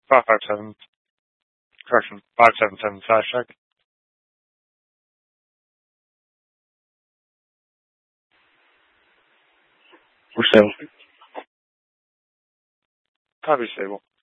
557, correction, 577 fast check. We're stable. Copy stable.